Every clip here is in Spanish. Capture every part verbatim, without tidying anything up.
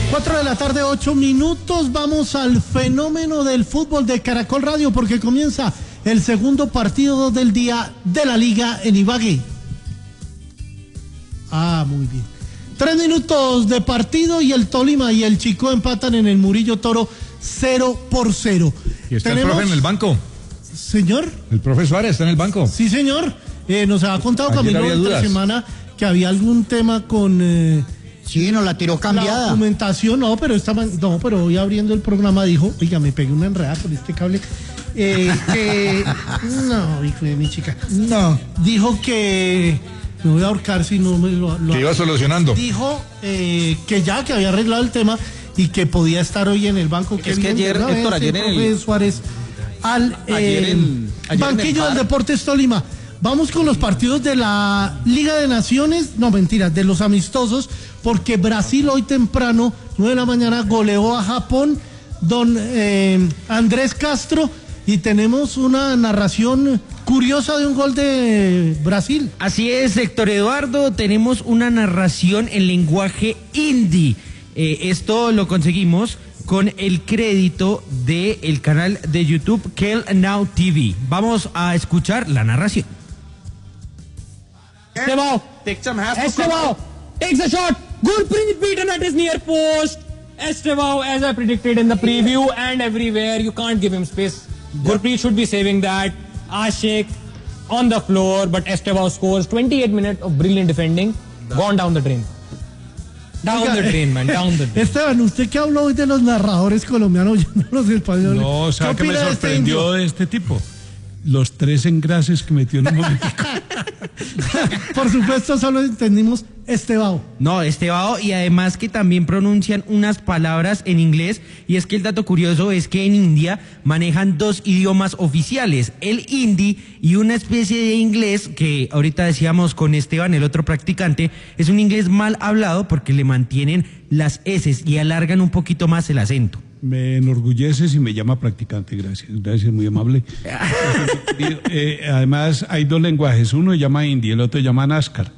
Cuatro de la tarde, ocho minutos. Vamos al fenómeno del fútbol de Caracol Radio porque comienza el segundo partido del día de la Liga en Ibagué. Ah, muy bien. Tres minutos de partido y el Tolima y el Chico empatan en el Murillo Toro cero por cero. ¿Y está ¿Tenemos... el profe en el banco? ¿Señor? ¿El profe Suárez está en el banco? Sí, señor. Eh, nos ha contado Ayer Camilo había esta dudas. semana que había algún tema con... Eh, Sí, nos la tiró cambiada. La documentación, no, pero esta man- no, pero hoy abriendo el programa dijo, oiga, me pegué una enredada con este cable. Eh, que no, hijo de mi chica. No. Dijo que me voy a ahorcar si no me lo, lo Que iba solucionando. Dijo eh, que ya que había arreglado el tema y que podía estar hoy en el banco. Es que ayer, Una Héctor, vez, ayer el en el- profe Suárez al eh, Ayer en- ayer en banquillo el del bar. Deportes Tolima. Vamos con los partidos de la Liga de Naciones, no mentira, de los amistosos, porque Brasil hoy temprano, nueve de la mañana, goleó a Japón, don eh, Andrés Castro, y tenemos una narración curiosa de un gol de Brasil. Así es, Héctor Eduardo, tenemos una narración en lenguaje hindi. Eh, esto lo conseguimos con el crédito del canal de YouTube Kel Now T V. Vamos a escuchar la narración. Estevao, Estevao takes a shot. Gurpreet beaten at his near post. Estevao, as I predicted in the preview and everywhere, you can't give him space. Gurpreet should be saving that. Ashik on the floor, but Estevao scores. twenty-eight minutes of brilliant defending, gone down the drain. Down Oiga, the drain, man, down the drain. Esteban, usted que habló hoy de los narradores colombianos, yo no los españoles. No, ¿sabe ¿Qué qué me opina de este sorprendió indio? de este tipo? Los tres engrases que metió en un momentico. Por supuesto, solo entendimos Estevao. No, Estevao, y además que también pronuncian unas palabras en inglés, y es que el dato curioso es que en India manejan dos idiomas oficiales, el hindi y una especie de inglés que ahorita decíamos con Esteban, el otro practicante, es un inglés mal hablado porque le mantienen las eses y alargan un poquito más el acento. Me enorgulleces y me llama practicante, gracias, gracias, muy amable. Eh, además, hay dos lenguajes, uno se llama hindi, el otro se llama NASCAR.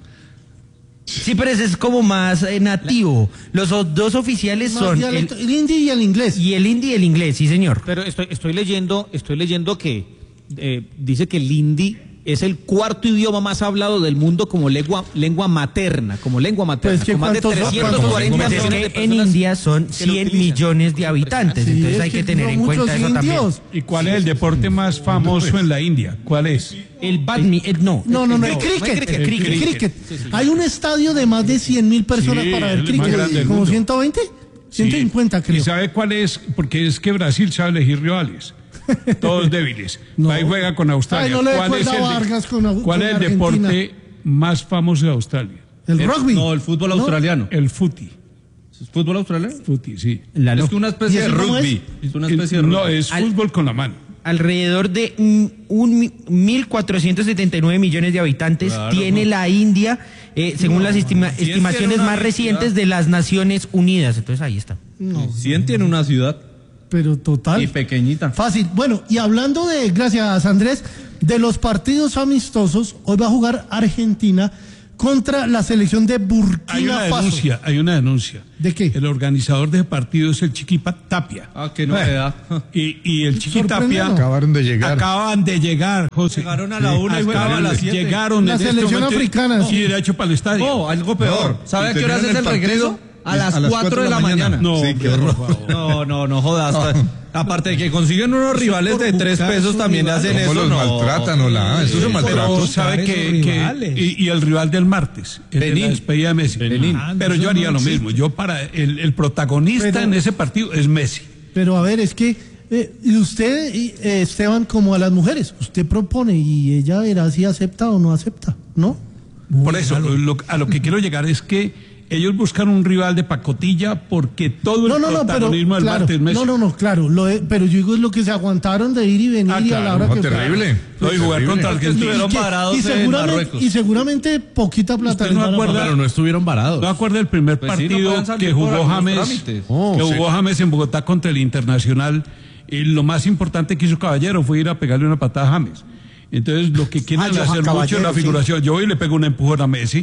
Sí, pero ese es como más eh, nativo. Los o- dos oficiales Más son el, dialecto, el hindi y el inglés. y el hindi y el inglés, sí señor. Pero estoy, estoy leyendo, estoy leyendo que eh, dice que el hindi es el cuarto idioma más hablado del mundo como lengua, lengua materna, como lengua materna, Pues que con más de ¿cuántos son? trescientos cuarenta Pues es millones de que en personas India son que lo cien utilizan. millones de habitantes, Sí, entonces es hay que tener son en cuenta muchos eso también. indios. ¿Y cuál es el deporte más famoso en la India? ¿Cuál es? El badminton, no. No, no, no, el No, cricket. no es cricket, El cricket. cricket. Hay un estadio de más de cien mil personas Sí, para ver el más cricket. grande del ¿Como mundo. ciento veinte? ciento cincuenta, ¿Y creo. sabe cuál es? Porque es que Brasil sabe elegir rivales. Todos débiles. No. Ahí juega con Australia. Ay, no le ¿Cuál es cuelga el, de- Vargas con Au- ¿cuál con es el Argentina? deporte más famoso de Australia? El rugby. No, el fútbol australiano. El footy. ¿Es fútbol australiano? Footy, sí. La Es lo- que una especie ¿Y de eso cómo rugby. Es una El- especie de rugby. no, es Al- fútbol con la mano. Alrededor de mm, un mi- mil cuatrocientos setenta y nueve millones de habitantes Claro, tiene no. la India, eh, según las estima- sí, estimaciones tiene una más recientes cantidad. de las Naciones Unidas. Entonces ahí está. No, Cien tiene una ciudad pero total. y pequeñita. Fácil. Bueno, y hablando de, gracias Andrés, de los partidos amistosos, hoy va a jugar Argentina contra la selección de Hay Burkina una Faso. denuncia, hay una denuncia. ¿De qué? El organizador de ese partido es el Chiquipa Tapia. Ah, qué novedad. Y, y el Chiqui Tapia Sorprendido. Acabaron de llegar. acaban de llegar, José. Llegaron a la una y juegan a Acaban las de- siete. Llegaron La en este selección momento africana, y sí. derecho para el estadio. No, algo peor. No, ¿Sabe a y qué horas es tenían el el regreso? partido A las a las cuatro de la mañana. No, Sí, qué por horror. favor. No, no, no jodas. Aparte de que consiguen unos rivales por de tres buscar pesos, sus también le hacen ¿Cómo eso. los no. maltratan, hola? Eso es un Pero maltrato. sabe que, esos que- rivales. y, y el rival del martes, el de la Benín. despedida de Messi. Benín. Ah, pero yo haría lo mismo. Yo para el, el protagonista Pero- en ese partido es Messi. Pero a ver, es que eh, y usted, y, eh, Esteban, como a las mujeres, usted propone y ella verá si acepta o no acepta, ¿no? Por eso, lo- a lo que quiero llegar es que ellos buscan un rival de pacotilla porque todo el No, no, no, pero protagonismo del claro, martes es Messi. no, no, no, claro, lo de- pero yo digo es lo que se aguantaron de ir y venir Ah, y a claro, la hora No, que terrible. No, y jugar Terrible. contra Argentina. Estuvieron Y que- parados y en seguramente, Marruecos. y seguramente poquita plata. ¿Usted les no van a acuerda? pagar. Pero no estuvieron varados. ¿No acuerda el primer Pues sí, no partido pueden salir que por jugó algunos James, trámites. Oh, que sí. jugó James en Bogotá contra el Internacional? Y lo más importante que hizo Caballero fue ir a pegarle una patada a James. Entonces, lo que quieren Ah, Johan hacer mucho es Caballero, la sí. figuración. Yo hoy le pego un empujón a Messi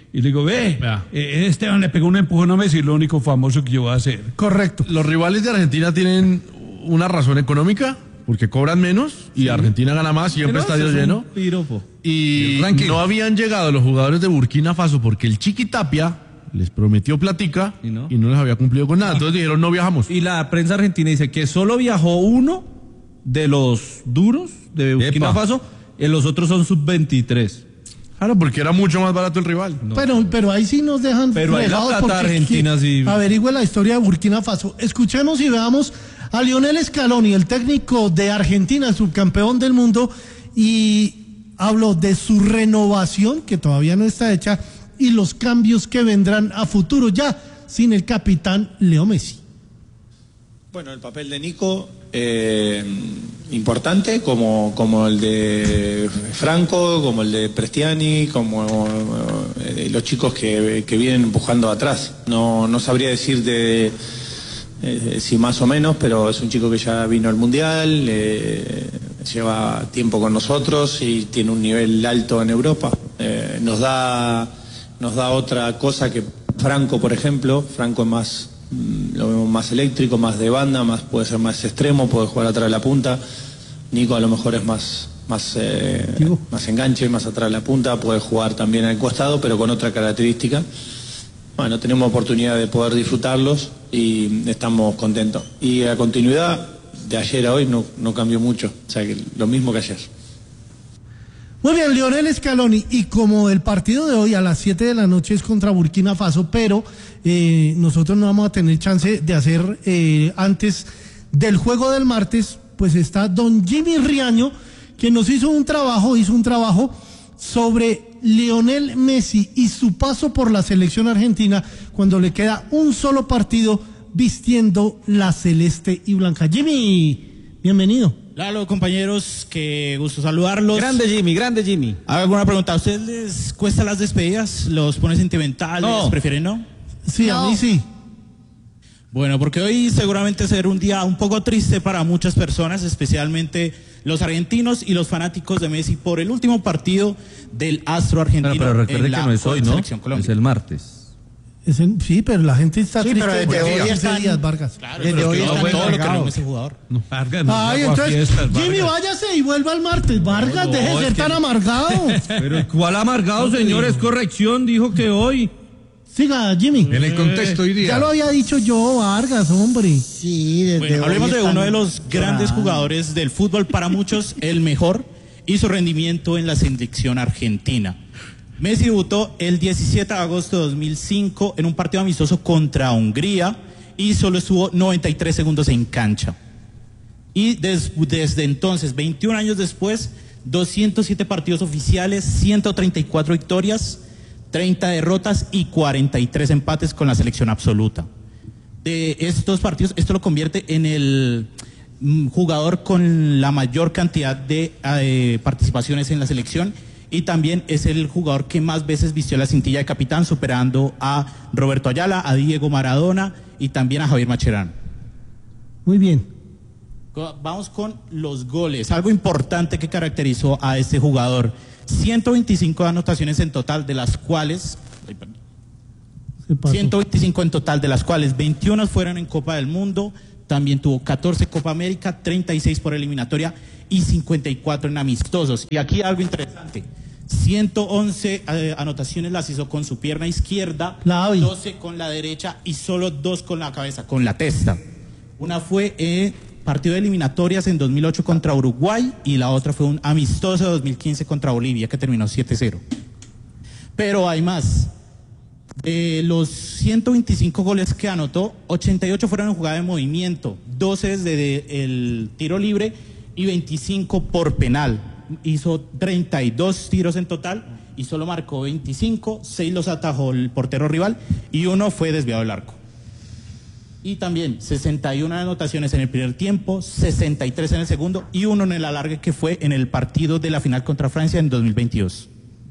y le digo, ve, Vea. eh, Esteban le pegó un empujón a Messi, lo único famoso que yo voy a hacer. Correcto. Los rivales de Argentina tienen una razón económica, porque cobran menos y Argentina gana más, siempre estadio lleno. Piropo. Y El ranking. no habían llegado los jugadores de Burkina Faso porque el Chiquitapia les prometió platica ¿Y no? y no les había cumplido con nada. Entonces dijeron, no viajamos. Y la prensa argentina dice que solo viajó uno de los duros de Burkina Epa. Faso, y los otros son sub veintitrés. Claro, porque era mucho más barato el rival. Pero, pero ahí sí nos dejan Pero ahí la fregados plata porque argentina qui- sí- averigüe la historia de Burkina Faso. Escuchemos y veamos a Lionel Scaloni, el técnico de Argentina, subcampeón del mundo, y habló de su renovación, que todavía no está hecha, y los cambios que vendrán a futuro ya sin el capitán Leo Messi. Bueno, el papel de Nico, eh, importante, como, como el de Franco, como el de Prestiani, como eh, los chicos que, que vienen empujando atrás. No, no sabría decirte eh, si más o menos, pero es un chico que ya vino al Mundial, eh, lleva tiempo con nosotros y tiene un nivel alto en Europa. Eh, nos da, nos da otra cosa que Franco, por ejemplo. Franco es más... lo vemos más eléctrico, más de banda, más puede ser más extremo, puede jugar atrás de la punta. Nico a lo mejor es más más eh, más enganche, más atrás de la punta, puede jugar también al costado, pero con otra característica. Bueno, tenemos oportunidad de poder disfrutarlos y estamos contentos. Y la continuidad de ayer a hoy no, no cambió mucho, o sea que lo mismo que ayer. Muy bien, Lionel Scaloni, y como el partido de hoy a las siete de la noche es contra Burkina Faso, pero eh, nosotros no vamos a tener chance de hacer eh, antes del juego del martes, pues está don Jimmy Riaño, que nos hizo un trabajo, hizo un trabajo sobre Lionel Messi y su paso por la selección argentina cuando le queda un solo partido vistiendo la celeste y blanca. Jimmy, bienvenido. Claro, compañeros, qué gusto saludarlos. Grande Jimmy, grande Jimmy. ¿Hago alguna pregunta? ¿A ustedes les cuesta las despedidas? ¿Los pone sentimentales? No. ¿Prefieren no? Sí, a mí sí. Bueno, porque hoy seguramente será un día un poco triste para muchas personas, especialmente los argentinos y los fanáticos de Messi por el último partido del astro argentino. Pero, pero recuerde en que la no es hoy, ¿no? Selección Colombia. Es el martes. Es en- sí, pero la gente está Sí, triste. pero desde porque hoy quince están- días, Vargas. Claro, Desde pero hoy que están todo lo que no cargados. es ese jugador. No, Vargas, no Ay, hago entonces, fiestas, Jimmy, Vargas. váyase y vuelva al martes. Vargas, No, deje de es ser que- tan amargado. Pero ¿cuál amargado, señor? Es corrección, dijo que hoy. Siga, Jimmy. En el contexto hoy día. Ya lo había dicho yo, Vargas, hombre. Sí, desde Bueno, hoy hablemos de están uno de los grandes llorando. jugadores del fútbol, para muchos el mejor, y su rendimiento en la selección argentina. Messi debutó el diecisiete de agosto de dos mil cinco en un partido amistoso contra Hungría y solo estuvo noventa y tres segundos en cancha. Y des- desde entonces, veintiún años después, doscientos siete partidos oficiales, ciento treinta y cuatro victorias, treinta derrotas y cuarenta y tres empates con la selección absoluta. De estos partidos, esto lo convierte en el mm, jugador con la mayor cantidad de eh, participaciones en la selección, y también es el jugador que más veces vistió la cintilla de capitán, superando a Roberto Ayala, a Diego Maradona y también a Javier Mascherano. Muy bien. Co- Vamos con los goles. Algo importante que caracterizó a este jugador. ciento veinticinco anotaciones en total, de las cuales... ay, perdón. ¿Qué pasó? ciento veinticinco en total, de las cuales veintiuno fueron en Copa del Mundo. También tuvo catorce Copa América, treinta y seis por eliminatoria y cincuenta y cuatro en amistosos. Y aquí algo interesante. ciento once eh, anotaciones las hizo con su pierna izquierda, Clavi. doce con la derecha y solo dos con la cabeza, con la testa. Una fue eh, partido de eliminatorias en dos mil ocho contra Uruguay y la otra fue un amistoso de dos mil quince contra Bolivia que terminó siete cero. Pero hay más. De los ciento veinticinco goles que anotó, ochenta y ocho fueron en jugada de movimiento, doce desde el tiro libre y veinticinco por penal. Hizo treinta y dos tiros en total y solo marcó veinticinco, seis los atajó el portero rival y uno fue desviado del arco. Y también sesenta y una anotaciones en el primer tiempo, sesenta y tres en el segundo y uno en el alargue, que fue en el partido de la final contra Francia en dos mil veintidós.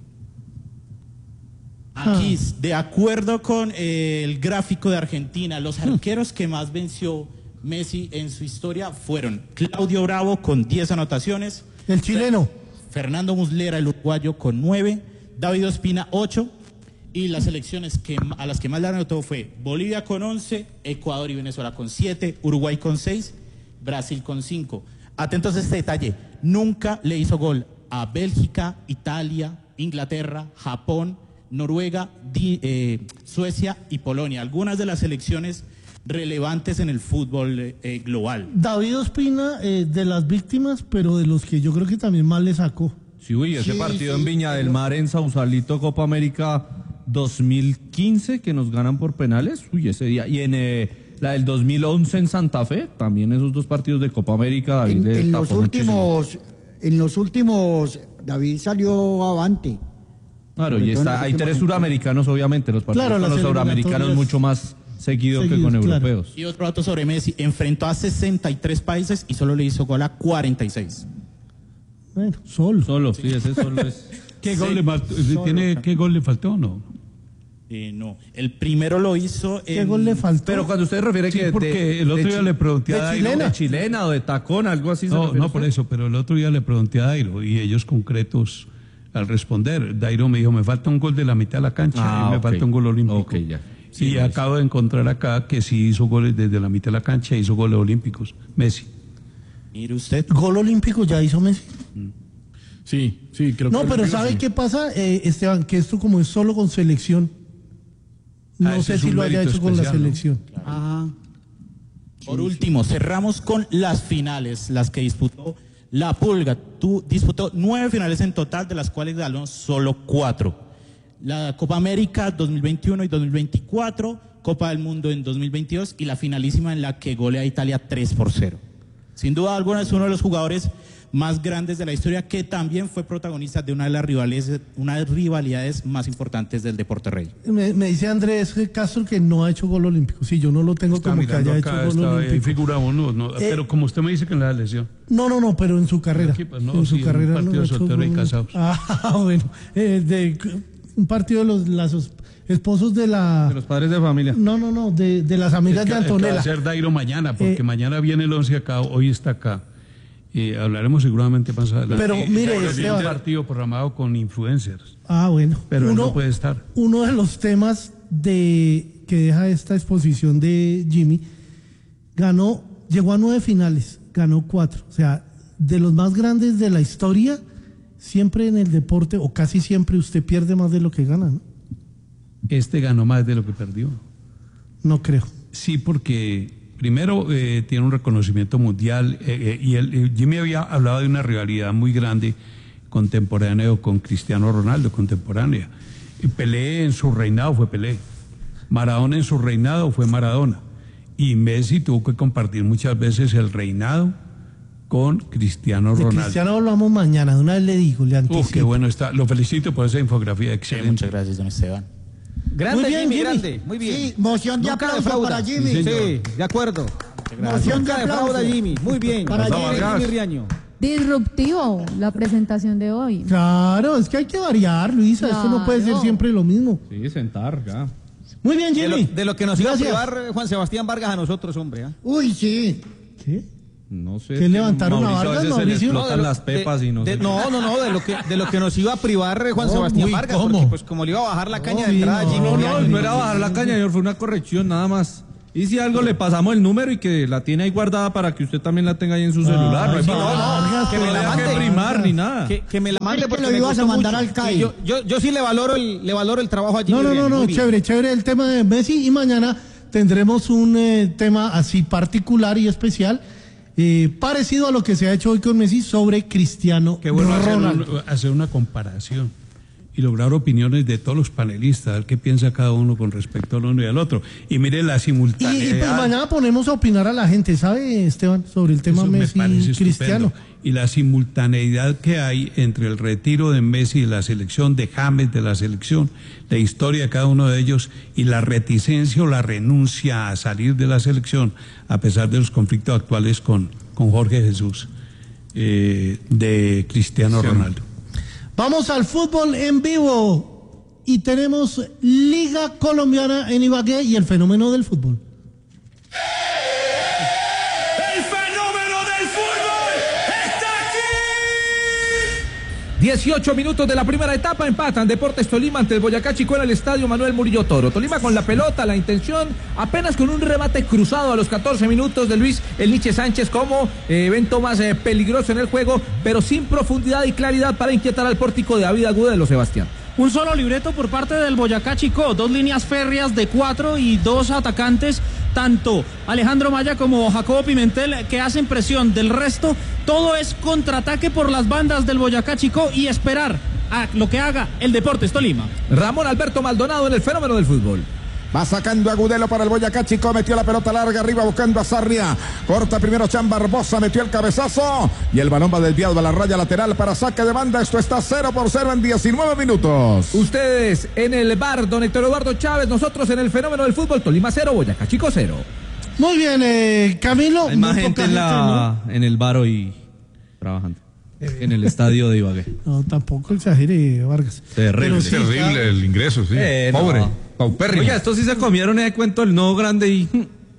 Aquí, de acuerdo con eh, el gráfico de Argentina, los arqueros que más venció Messi en su historia fueron Claudio Bravo con diez anotaciones, El chileno. Fernando Muslera, el uruguayo, con nueve, David Ospina, ocho, Y las selecciones que, a las que más le anotó fue Bolivia con once, Ecuador y Venezuela con siete, Uruguay con seis, Brasil con cinco. Atentos a este detalle, nunca le hizo gol a Bélgica, Italia, Inglaterra, Japón, Noruega, Di, eh, Suecia y Polonia. Algunas de las selecciones relevantes en el fútbol eh, global. David Ospina, eh, de las víctimas, pero de los que yo creo que también más le sacó. Sí, uy, ese Sí, partido sí, en Viña del pero- Mar, en Sausalito, Copa América dos mil quince, que nos ganan por penales, uy, ese día. Y en eh, la del dos mil once en Santa Fe, también esos dos partidos de Copa América, David En, le en los tapó muchísimo. últimos, en los últimos, David salió avante. Claro, sobre y todo en está, los hay últimos tres tiempos. suramericanos, obviamente, los partidos Claro, con las los suramericanos eliminatorias mucho más seguido que seguidos, con claro. europeos. Y otro dato sobre Messi, enfrentó a sesenta y tres países y solo le hizo gol a cuarenta y seis. Bueno, solo. Solo, sí, ese solo es. ¿Qué, gol le, mal- tiene, ¿Qué gol le faltó o no? Eh, no, el primero lo hizo ¿Qué en... gol le faltó? Pero cuando usted refiere Sí, que porque de- el otro de día chi- le pregunté a de Dairo. chilena. de chilena o de tacón, algo así. se No, refiere no usted? por eso, pero el otro día le pregunté a Dairo y ellos concretos al responder. Dairo me dijo, me falta un gol de la mitad de la cancha Ah, y me ok. falta un gol olímpico. Ok, ya. Sí, Sí, y pues. acabo de encontrar acá que sí hizo goles desde la mitad de la cancha, hizo goles olímpicos. Messi. Mire usted. Gol olímpico ya hizo Messi. Sí, sí, creo No, que... pero creo que ¿sabe sí. qué pasa, eh, Esteban? Que esto como es solo con selección. No Ah, ese sé es si un lo haya mérito hecho con la especial, ¿no? selección. Ajá. Por último, cerramos con las finales, las que disputó la Pulga. Tú disputó nueve finales en total, de las cuales ganó solo cuatro. La Copa América dos mil veintiuno y dos mil veinticuatro, Copa del Mundo en dos mil veintidós y la finalísima en la que golea a Italia tres por cero. Sin duda alguna es uno de los jugadores más grandes de la historia, que también fue protagonista de una de las rivalidades, una de las rivalidades más importantes del deporte rey. Me, me dice Andrés Castro que no ha hecho gol olímpico. Sí, yo no lo tengo Está como que mirando haya acá, hecho gol está, ahí olímpico. figura uno, no, Eh, pero como usted me dice que en la lesión. No, no, no, pero en su carrera. Aquí, pues, no, en sí, su en un carrera partido no ha hecho soltero y gol. casados. Ah, bueno. Eh, de, un partido de los las esposos de la... De los padres de familia. No, no, no, de, de las amigas El que- de el que va a Antonella. hacer Dairo mañana, porque Eh, mañana viene el once acá, hoy está acá. Eh, hablaremos seguramente más adelante. Pero, Eh, mire, Dairo tiene Esteban. un partido programado con influencers, Ah, bueno. pero él no puede estar. Uno de los temas de que deja esta exposición de Jimmy, ganó, llegó a nueve finales, ganó cuatro. O sea, de los más grandes de la historia, siempre en el deporte, o casi siempre, usted pierde más de lo que gana, ¿no? Este ganó más de lo que perdió. No creo. Sí, porque primero eh, tiene un reconocimiento mundial eh, eh, y él, eh, Jimmy había hablado de una rivalidad muy grande contemporáneo con Cristiano Ronaldo, contemporánea. Y Pelé en su reinado fue Pelé, Maradona en su reinado fue Maradona, y Messi tuvo que compartir muchas veces el reinado con Cristiano De Ronaldo. Cristiano hablamos mañana, de una vez le digo, le anticipo. Uf, qué bueno está. Lo felicito por esa infografía, Sí, excelente. muchas gracias, don Esteban. Grande, Muy bien, Jimmy, Jimmy. grande. Muy bien. Sí, moción de Nunca aplauso defrauda. para Jimmy. Sí, de acuerdo. Moción de Nunca defrauda, aplauso. Jimmy. Muy bien. Para Muy bien, Jimmy. Jimmy Riaño. Disruptivo la presentación de hoy. Claro, es que hay que variar, Luisa, esto no puede ser Claro. siempre lo mismo. Sí, sentar, ya. Muy bien, De lo, Jimmy. de lo que nos iba Gracias. a privar eh, Juan Sebastián Vargas a nosotros, hombre. ¿ah? Uy, sí. ¿Qué? No sé. ¿Qué levantaron a Mauricio Vargas, veces se le Mauricio? explotan de lo- las pepas de- y no de- sé qué. no, no, no, de lo que, de lo que nos iba a privar eh, Juan Oh, Sebastián uy, Vargas, ¿cómo? porque pues como le iba a bajar la caña de Uy, entrada a no, Jimmy No, no, Riaño. no era bajar la caña, señor, fue una corrección nada más. Y si algo le pasamos el número y que la tiene ahí guardada para que usted también la tenga ahí en su celular. No hay sí, problema. Vargas, que me la no había mande. que primar ni nada. Que, que me la mande Es que porque lo me ibas a gustó mandar mucho. al C A I. Sí, yo, yo, yo sí le valoro el, le valoro el trabajo a Jimmy No, no, no, Riaño, no, muy bien. chévere, chévere el tema de Messi y mañana tendremos un eh, tema así particular y especial, eh, parecido a lo que se ha hecho hoy con Messi sobre Cristiano Qué bueno hacer, Ronaldo. un- hacer una comparación y lograr opiniones de todos los panelistas, a ver qué piensa cada uno con respecto al uno y al otro. Y mire la Y, simultaneidad. y pues mañana ponemos a opinar a la gente, ¿sabe, Esteban? Sobre el tema Eso me Messi parece y Cristiano. estupendo. Y la simultaneidad que hay entre el retiro de Messi de la selección, de James de la selección, la historia de cada uno de ellos y la reticencia o la renuncia a salir de la selección, a pesar de los conflictos actuales con, con Jorge Jesús, eh, de Cristiano Ronaldo. Vamos al fútbol en vivo y tenemos Liga Colombiana en Ibagué y el fenómeno del fútbol. ¡El fenómeno del fútbol está aquí! dieciocho minutos de la primera etapa, empatan Deportes Tolima ante el Boyacá Chicó en el estadio Manuel Murillo Toro. Tolima con la pelota, la intención, apenas con un remate cruzado a los catorce minutos de Luis El Niche Sánchez como eh, evento más eh, peligroso en el juego, pero sin profundidad y claridad para inquietar al pórtico de David Agudelo, Sebastián. Un solo libreto por parte del Boyacá Chicó, dos líneas férreas de cuatro y dos atacantes, tanto Alejandro Maya como Jacobo Pimentel, que hacen presión. Del resto, todo es contraataque por las bandas del Boyacá Chicó y esperar a lo que haga el Deportes Tolima. Ramón Alberto Maldonado en el fenómeno del fútbol. Va sacando Agudelo para el Boyacá Chicó, metió la pelota larga arriba buscando a Sarria, corta primero Chan Barbosa, metió el cabezazo y el balón va desviado a la raya lateral para saque de banda. Esto está cero por cero en diecinueve minutos. Ustedes en el bar, don Héctor Eduardo Chávez, nosotros en el fenómeno del fútbol. Tolima cero, Boyacá Chicó cero. Muy bien, eh, Camilo. Hay más gente en, la, ¿no? en el bar hoy trabajando. En el estadio de Ibagué. No, tampoco exagere, Vargas. Terrible, sí, terrible está... el ingreso, sí. Eh, Pobre, no. paupérrimo. Oiga, estos sí se comieron ese cuento del no grande y...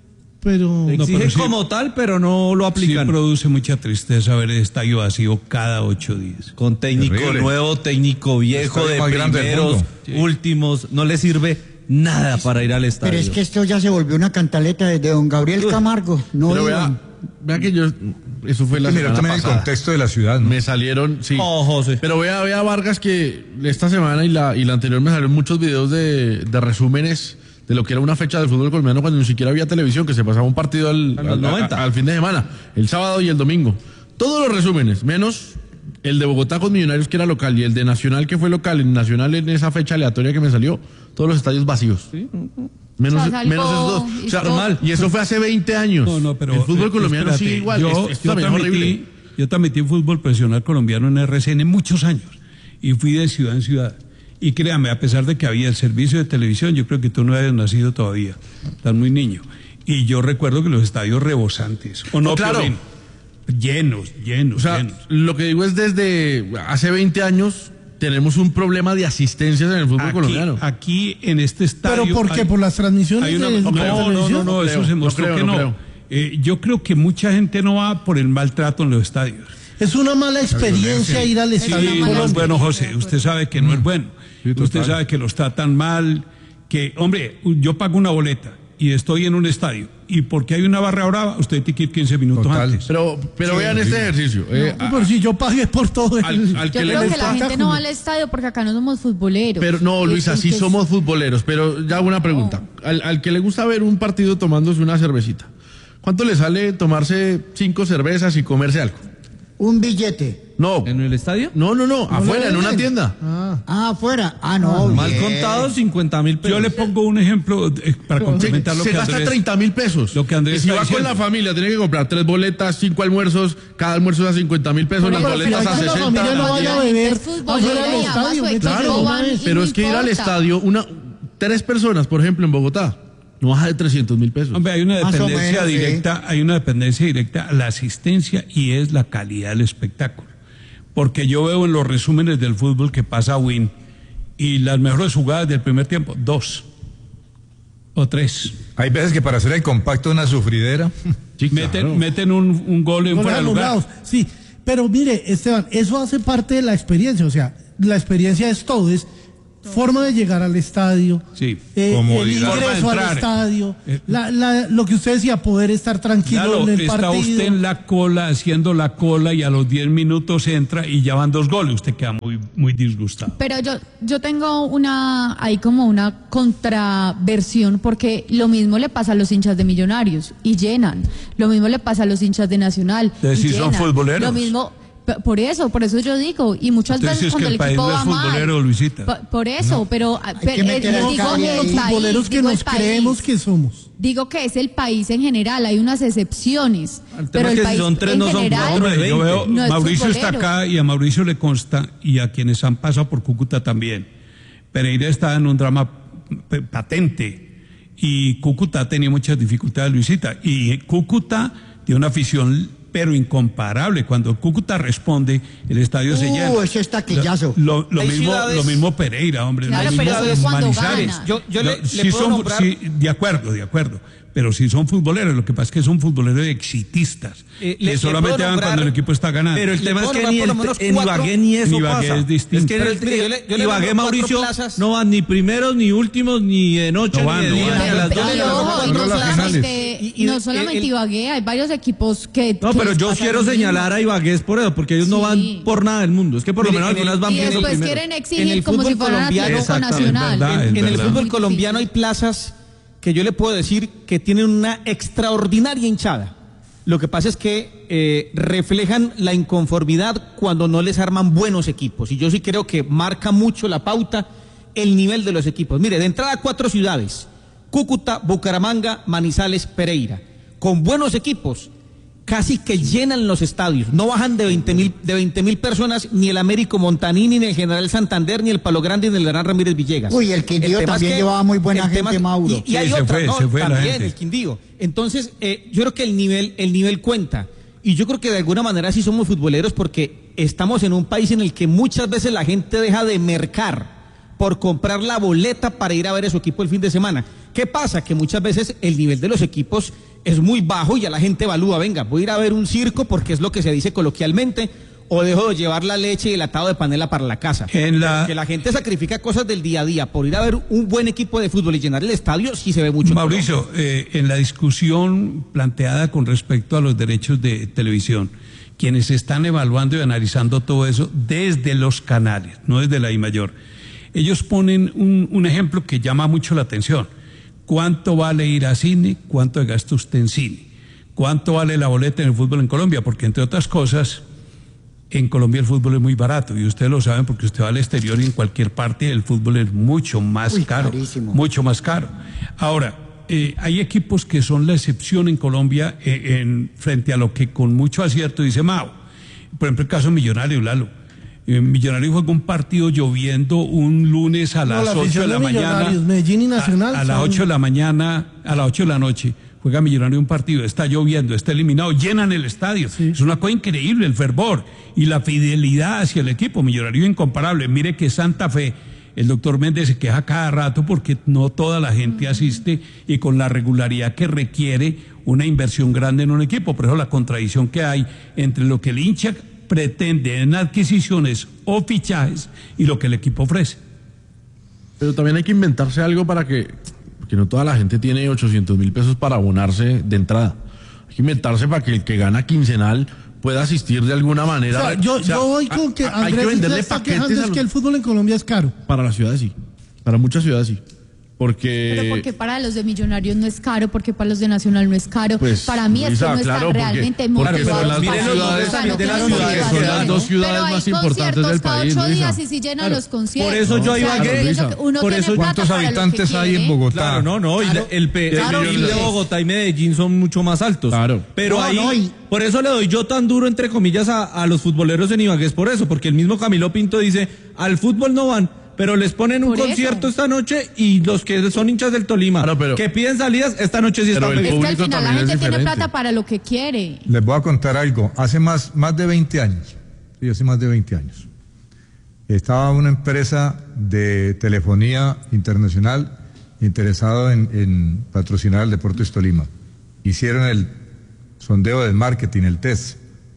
Pero... Exige no, pero como sí, tal, pero no lo aplican. Sí produce mucha tristeza ver el estadio vacío cada ocho días. Con técnico terrible. Nuevo, técnico viejo, de primeros, sí. últimos, no le sirve nada para ir al estadio. Pero es que esto ya se volvió una cantaleta de don Gabriel Camargo. No pero vea, vea que yo... Eso fue la semana también pasada. El contexto de la ciudad, ¿no? Me salieron, sí. Oh, José. Pero vea, vea Vargas que esta semana y la, y la anterior me salieron muchos videos de, de resúmenes de lo que era una fecha del fútbol colombiano cuando ni siquiera había televisión, que se pasaba un partido al, al, al, al fin de semana, el sábado y el domingo. Todos los resúmenes, menos el de Bogotá con Millonarios que era local y el de Nacional que fue local, en Nacional en esa fecha aleatoria que me salió, todos los estadios vacíos. Sí. Menos, o sea, menos esos dos. O sea, normal. Y eso fue hace veinte años. No, no, pero el fútbol eh, colombiano espérate, sí igual. Yo, esto, yo, esto transmití, yo transmití fútbol profesional colombiano en R C N muchos años y fui de ciudad en ciudad. Y créame, a pesar de que había el servicio de televisión, yo creo que tú no habías nacido todavía. Estás muy niño. Y yo recuerdo que los estadios rebosantes. ¿O no, claro. Piolín? Llenos, llenos, o sea, llenos. Lo que digo es desde hace veinte años tenemos un problema de asistencias en el fútbol aquí, colombiano. Aquí en este estadio. ¿Pero por qué? Hay, ¿Por las transmisiones? Hay una, de, no, de no, no, no, no, eso creo, se mostró no creo, que no. no eh, yo creo que mucha gente no va por el maltrato en los estadios. Es una mala experiencia ir al estadio. Sí, no es bueno, José. Usted sabe que no es bueno. Sí, usted sabe que los tratan mal. Que, hombre, yo pago una boleta y estoy en un estadio. Y porque hay una barra brava, usted tiene que ir quince minutos Total. antes. Pero, pero sí, vean sí. este ejercicio. No, eh, pero si yo pagué por todo. El... Al, al yo que creo que la gente no va al estadio porque acá no somos futboleros. Pero no, Luisa, sí somos es... futboleros. Pero ya una pregunta. No. Al, al que le gusta ver un partido tomándose una cervecita, ¿cuánto le sale tomarse cinco cervezas y comerse algo? Un billete. No. ¿En el estadio? No, no, no, no afuera, en una tienda. Ah, ah afuera. Ah, no. Ah, mal contado, cincuenta mil pesos. Yo le pongo un ejemplo eh, para complementar se, lo se que gasta Andrés... treinta mil pesos. Lo que Andrés y si va diciendo. con la familia, tiene que comprar tres boletas, cinco almuerzos, cada almuerzo a cincuenta mil pesos, pero las boletas a sesenta. La familia no vaya a beber afuera del estadio. Claro, pero es que ir al estadio, una, tres personas, por ejemplo, en Bogotá, no baja de trescientos mil pesos. Hombre, hay una dependencia menos, directa, sí. hay una dependencia directa a la asistencia y es la calidad del espectáculo. Porque yo veo en los resúmenes del fútbol que pasa Win y las mejores jugadas del primer tiempo, dos o tres. Hay veces que para hacer el compacto una sufridera. Sí, meten, claro. meten un, un gol en fuera de lugar. Sí, pero mire, Esteban, eso hace parte de la experiencia. O sea, la experiencia es todo, es forma de llegar al estadio, sí, eh, el ingreso al estadio, eh, la, la, lo que usted decía, poder estar tranquilo claro, en el está partido. Está usted en la cola, haciendo la cola y a los diez minutos entra y ya van dos goles, usted queda muy, muy disgustado. Pero yo, yo tengo una, ahí como una contraversión, porque lo mismo le pasa a los hinchas de Millonarios y llenan, lo mismo le pasa a los hinchas de Nacional y si llenan, son futboleros. Lo mismo... Por eso, por eso yo digo, y muchas Entonces, veces cuando es que el, el equipo país va no es futbolero, mal, Luisita. por, por eso, no. pero, pero eh, digo, digo el los futboleros país, que digo nos creemos que somos. Digo que es el país en general, hay unas excepciones, pero el que país si son tres, en no son general cuatro, hombre, yo veo, no es Mauricio futbolero. está acá y a Mauricio le consta y a quienes han pasado por Cúcuta también. Pereira está en un drama patente y Cúcuta tenía muchas dificultades, Luisita, y Cúcuta tiene una afición pero incomparable. Cuando Cúcuta responde, el estadio se llena. Uh, ese es taquillazo. Lo, lo, mismo, ciudades... lo mismo Pereira, hombre. Claro, lo mismo pero es cuando Manizales. gana. Yo, yo le, Lo- le sí puedo son, nombrar... sí, de acuerdo, de acuerdo. Pero si son futboleros, lo que pasa es que son futboleros exitistas. Eh, que le- le solamente puedo van nombrar- cuando el equipo está ganando. Pero el Le tema es puedo que nombrar ni por lo el- menos en cuatro- Ibagué ni eso En Ibagué pasa. es distinto. Es que en Pero el- mire, yo le- yo le Ibagué, nombro cuatro Mauricio, plazas. no van ni primeros, ni últimos, ni de noche, No van, ni de no día, van. ni a las Y, dos de la ojo, mañana. y no Controla las solamente, finales. Y- y no el- solamente el- Ibagué, hay varios equipos que... No, que pero les yo pasa quiero lo mismo. señalar a Ibagué es por eso, porque ellos no Sí. van por nada del mundo. Es que por lo Mire, menos en el- algunas van Y viendo después primero. quieren En exigir el como si fútbol fueran colombiano- Atlético Exactamente, Nacional. es verdad, En, en el verdad. fútbol Muy colombiano hay difícil. plazas que yo le puedo decir que tienen una extraordinaria hinchada. Lo que pasa es que eh, reflejan la inconformidad cuando no les arman buenos equipos. Y yo sí creo que marca mucho la pauta el nivel de los equipos. Mire, de entrada cuatro ciudades: Cúcuta, Bucaramanga, Manizales, Pereira. Con buenos equipos, casi que llenan los estadios. No bajan de veinte mil de veinte mil personas ni el Américo Montanini, ni el General Santander, ni el Palo Grande, ni el Gran Ramírez Villegas. Uy, el Quindío tema es también que- llevaba muy buena el tema gente, es- Mauro. Y, y hay Sí, se otra, fue, ¿no? se fue la También gente. el Quindío. Entonces, eh, yo creo que el nivel, el nivel cuenta. Y yo creo que de alguna manera sí somos futboleros porque estamos en un país en el que muchas veces la gente deja de mercar por comprar la boleta para ir a ver a su equipo el fin de semana. ¿Qué pasa? Que muchas veces el nivel de los equipos es muy bajo y ya la gente evalúa, venga, voy a ir a ver un circo porque es lo que se dice coloquialmente, o dejo de llevar la leche y el atado de panela para la casa. En la- Que la gente sacrifica cosas del día a día por ir a ver un buen equipo de fútbol y llenar el estadio, sí se ve mucho. en Mauricio, Colombia. eh, en la discusión planteada con respecto a los derechos de televisión, quienes están evaluando y analizando todo eso desde los canales, no desde la I Mayor, ellos ponen un, un ejemplo que llama mucho la atención. ¿Cuánto vale ir a cine? ¿Cuánto gasta usted en cine? ¿Cuánto vale la boleta en el fútbol en Colombia? Porque entre otras cosas, en Colombia el fútbol es muy barato y ustedes lo saben porque usted va al exterior y en cualquier parte el fútbol es mucho más Uy, caro, carísimo. mucho más caro. Ahora, eh, hay equipos que son la excepción en Colombia eh, en, frente a lo que con mucho acierto dice Mao. Por ejemplo, el caso Millonario, Lalo. Eh, Millonario juega un partido lloviendo un lunes a No, las la ocho de afición la de mañana. Millonarios, Medellín y Nacional A, a las son- ocho de la mañana, a las ocho de la noche. Juega Millonario un partido, está lloviendo, está eliminado, llenan el estadio. Es una cosa increíble el fervor y la fidelidad hacia el equipo. Millonario incomparable. Mire que Santa Fe, el doctor Méndez se queja cada rato porque no toda la gente asiste y con la regularidad que requiere una inversión grande en un equipo. Por eso la contradicción que hay entre lo que el hincha pretende en adquisiciones o fichajes y lo que el equipo ofrece. Pero también hay que inventarse algo para que, porque no toda la gente tiene ochocientos mil pesos para abonarse de entrada. Hay que inventarse para que el que gana quincenal pueda asistir de alguna manera. O sea, yo, O sea, yo voy con que a- hay Andrés que venderle se está paquetes quejando a es los- que el fútbol en Colombia es caro. Para las ciudades sí, para muchas ciudades sí. Porque... Pero porque para los de Millonarios no es caro, porque para los de Nacional no es caro. Pues, para mí es Luisa, que no claro, están porque- realmente porque motivados son las para dos ir. ciudades- O sea, no de las tienen ciudades- motivación. son las dos ciudades Pero hay más importantes del conciertos cada país, ocho Luisa. días y si llenan los conciertos. Por eso yo O sea, Ibagué, yo pienso que uno por tiene eso plata ¿Cuántos para lo que habitantes hay en quiere. Bogotá? Claro, no, no, y la- el, pe- Claro, el P I B de sí. Bogotá y Medellín son mucho más altos. Claro. Pero No, ahí, no, y- por eso le doy yo tan duro, entre comillas, a, a los futboleros en Ibagué, es por eso, porque el mismo Camilo Pinto dice, al fútbol no van, pero les ponen un Por eso. concierto esta noche y los que son hinchas del Tolima, Claro, pero- que piden salidas, esta noche sí Pero están el Es que al público final la también es gente tiene diferente. plata para lo que quiere. Les voy a contar algo. Hace más, más de veinte años, sí, hace más de veinte años, estaba una empresa de telefonía internacional interesada en, en patrocinar el Deportes Tolima. Hicieron el sondeo del marketing, el test.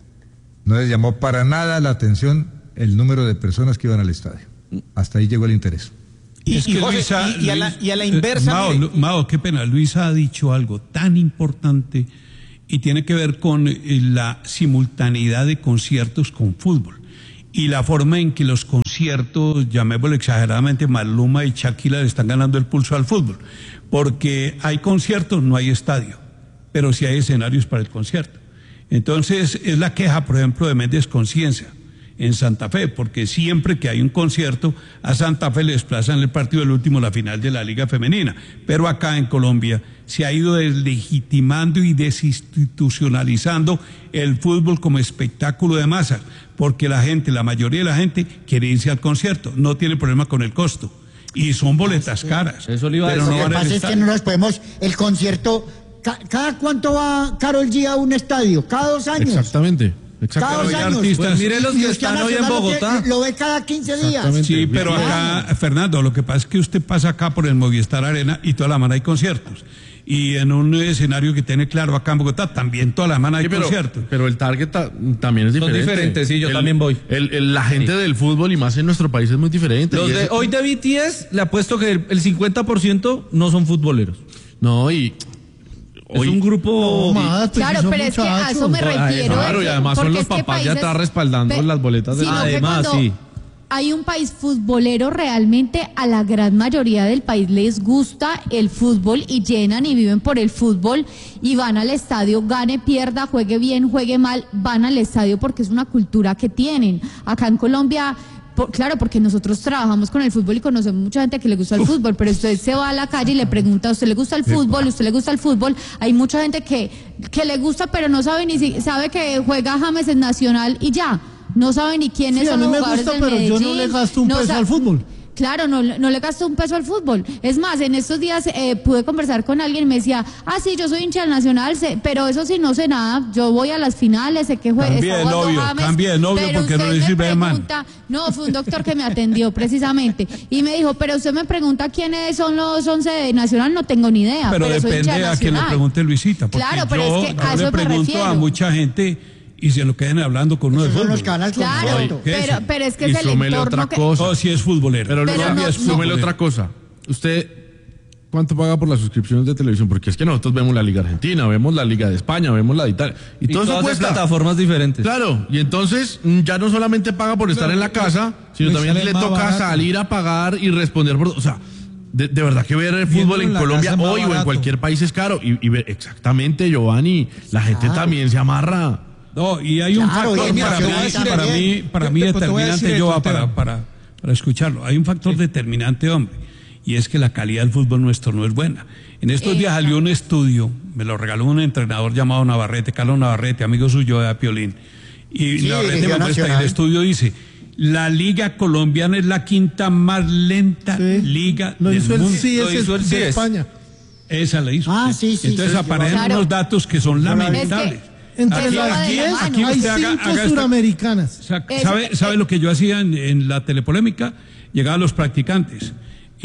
No les llamó para nada la atención el número de personas que iban al estadio. Hasta ahí llegó el interés. Y, Es y que José, Luisa- y- y a la, Luis- y a la eh, inversa, Mao, mire, Lu- Mao, qué pena. Luisa ha dicho algo tan importante y tiene que ver con eh, la simultaneidad de conciertos con fútbol y la forma en que los conciertos, llamémoslo exageradamente, Maluma y Shakira le están ganando el pulso al fútbol. Porque hay conciertos, no hay estadio, pero sí hay escenarios para el concierto. Entonces, es la queja, por ejemplo, de Méndez Conciencia en Santa Fe, porque siempre que hay un concierto, a Santa Fe le desplazan el partido del último, la final de la Liga Femenina. Pero acá en Colombia se ha ido deslegitimando y desinstitucionalizando el fútbol como espectáculo de masas, porque la gente, la mayoría de la gente, quiere irse al concierto, no tiene problema con el costo. Y son boletas caras. Eso le iba a pero decir. no Lo van que al pasa es que estadio. no nos podemos, el concierto ca- ¿cada cuánto va Karol G a un estadio? ¿Cada dos años? Exactamente. Cada dos años. Artistas. Mire los Y que usted a están hoy en Nacional lo Bogotá. que- Lo ve cada quince días. Sí, pero acá, Fernando, lo que pasa es que usted pasa acá por el Movistar Arena y toda la semana hay conciertos. Y en un escenario que tiene claro acá en Bogotá, también toda la semana hay Sí, pero, conciertos. pero el target ta- también es Son diferente. diferentes, sí, yo El- también voy. el- el- la gente Sí. del fútbol y más en nuestro país es muy diferente. Los Y de eso- hoy de B T S, le apuesto que el, el cincuenta por ciento no son futboleros. No, y... Es un grupo... Claro, pero es que a eso me refiero. Claro, de y que- además son porque los es que papás de países- atrás respaldando Pe- las boletas de sino que Además, cuando sí. hay un país futbolero, realmente a la gran mayoría del país les gusta el fútbol y llenan y viven por el fútbol y van al estadio, gane, pierda, juegue bien, juegue mal, van al estadio porque es una cultura que tienen. Acá en Colombia... Por- claro, porque nosotros trabajamos con el fútbol y conocemos mucha gente que le gusta el fútbol, pero usted se va a la calle y le pregunta, ¿a usted le gusta el fútbol? ¿A usted le gusta el fútbol? Hay mucha gente que, que le gusta, pero no sabe ni si sabe que juega James en Nacional y ya. No sabe ni quiénes Sí, a son mí los me jugadores gusta, del pero yo no Medellín, le gasto un no peso sa- al fútbol. Claro, no, no le gasto un peso al fútbol. Es más, en estos días eh, pude conversar con alguien y me decía, ah, sí, yo soy hincha del Nacional, sé- pero eso sí, no sé nada. Yo voy a las finales, sé que juega. Cambie de novio, cambie de novio pero porque no usted le me sirve de man. pregunta- No, fue un doctor que me atendió precisamente. Y me dijo, pero usted me pregunta quiénes son los once de Nacional, no tengo ni idea. Pero soy hincha depende del a quien le Nacional. pregunte Luisita. Porque Claro, pero yo, es que a yo eso le me pregunto refiero. a mucha gente y se lo quedan hablando con uno de Esos son fútbol. los canales con Claro, foto. ¿Qué pero, es? pero es que y es el súmele entorno otra que... cosa. Oh, sí es futbolero. Pero, Pero luego no- es no- súmele otra cosa. Usted, ¿cuánto paga por las suscripciones de televisión? Porque es que nosotros vemos la Liga Argentina, vemos la Liga de España, vemos la de Italia. Y, Y todo eso todas en cuesta. plataformas diferentes. Claro, y entonces mm, ya no solamente paga por estar en la casa, sino le también sale le más toca barato. salir a pagar y responder por... O sea, de, de verdad que ver el Viéndolo fútbol en en la Colombia casa es más hoy o en barato. cualquier país es caro. Y, y ver, exactamente, Giovanni, la gente también se amarra. No, y hay un Claro, factor y mira, para te mí, voy a decir para bien. mí, para Te- mí te- te voy a determinante, decir yo esto, para, Esteban. para, para escucharlo. Hay un factor determinante, hombre, y es que la calidad del fútbol nuestro no es buena. En estos días salió un estudio, me lo regaló un entrenador llamado Navarrete, Carlos Navarrete, amigo suyo de Piolín. Y Sí, Navarrete dirigió me muestra, y Nacional. el estudio dice, la liga colombiana es la quinta más lenta Sí. liga Lo del hizo el mundo. C I S Lo hizo el de C I S. España. Esa la hizo. Ah, sí, sí, Entonces sí, aparecen Claro. unos datos que son lamentables. Entre Eso las va de la diez mano. aquí hay usted haga- cinco haga esta- suramericanas. Sa- Es- ¿Sabe, sabe lo que yo hacía en, en la telepolémica? Llegaban los practicantes